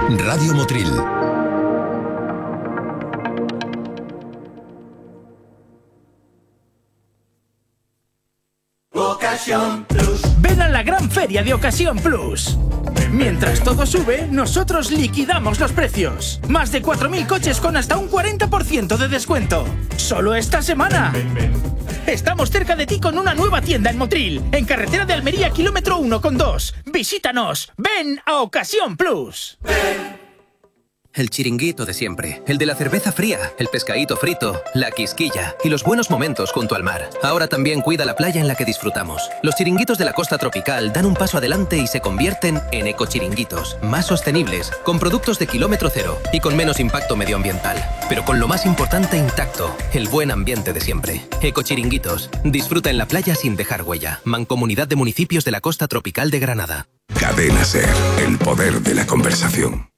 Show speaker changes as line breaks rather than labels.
Radio Motril.
Ocasión Plus.
Ven a la gran feria de Ocasión Plus. Mientras todo sube, nosotros liquidamos los precios. Más de 4.000 coches con hasta un 40% de descuento. ¡Solo esta semana! Estamos cerca de ti con una nueva tienda en Motril, en carretera de Almería, kilómetro 1,2. Visítanos. Ven a Ocasión Plus.
El chiringuito de siempre, el de la cerveza fría, el pescadito frito, la quisquilla y los buenos momentos junto al mar. Ahora también cuida la playa en la que disfrutamos. Los chiringuitos de la costa tropical dan un paso adelante y se convierten en ecochiringuitos, más sostenibles, con productos de kilómetro cero y con menos impacto medioambiental. Pero con lo más importante intacto, el buen ambiente de siempre. Ecochiringuitos. Disfruta en la playa sin dejar huella. Mancomunidad de Municipios de la Costa Tropical de Granada.
Cadena SER, el poder de la conversación.